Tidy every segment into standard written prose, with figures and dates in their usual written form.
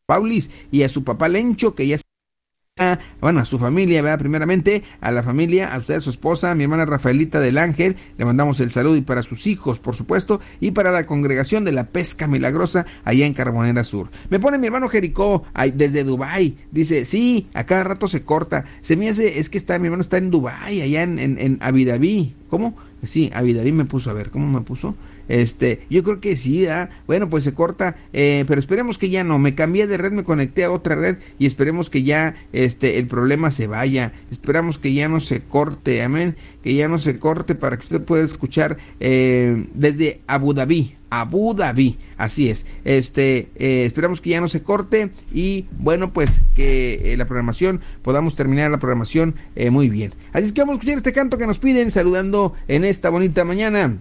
Paulis y a su papá Lencho, que ya bueno, a su familia, ¿verdad? Primeramente, a la familia, a usted, a su esposa, a mi hermana Rafaelita del Ángel, le mandamos el saludo, y para sus hijos, por supuesto, y para la congregación de la Pesca Milagrosa, allá en Carbonera Sur. Me pone mi hermano Jericó, desde Dubái, dice, sí, a cada rato se corta, se me hace, es que mi hermano está en Dubái, allá en Abu Dhabi. ¿Cómo? Sí, Abu Dhabi me puso, a ver, ¿cómo me puso? Yo creo que sí, ¿verdad? Bueno, pues se corta, pero esperemos que ya no. Me cambié de red, me conecté a otra red y esperemos que ya el problema se vaya. Esperamos que ya no se corte, amén, que ya no se corte, para que usted pueda escuchar desde Abu Dhabi, así es. Esperamos que ya no se corte y bueno, pues que la programación, podamos terminar la programación muy bien. Así es que vamos a escuchar este canto que nos piden, saludando en esta bonita mañana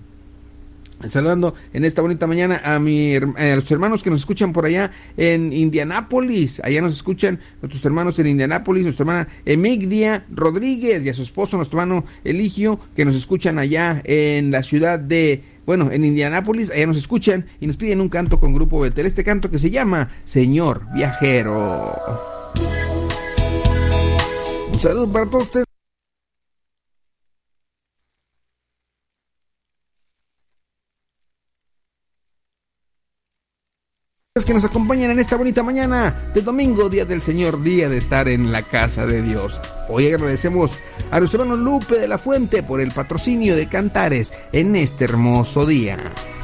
a los hermanos que nos escuchan por allá en Indianápolis. Allá nos escuchan nuestros hermanos en Indianápolis, nuestra hermana Emigdia Rodríguez y a su esposo, nuestro hermano Eligio, que nos escuchan allá en la ciudad de, bueno, en Indianápolis. Allá nos escuchan y nos piden un canto con Grupo Betel, este canto que se llama Señor Viajero. Un saludo para todos ustedes que nos acompañan en esta bonita mañana de domingo, día del Señor, día de estar en la casa de Dios. Hoy agradecemos a nuestro hermano Lupe de la Fuente por el patrocinio de Cantares en este hermoso día.